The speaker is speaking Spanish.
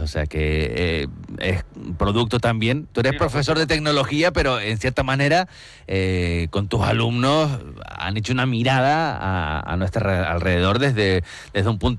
O sea que es producto también. Tú eres profesor de tecnología, pero en cierta manera con tus alumnos han hecho una mirada a nuestro alrededor desde un punto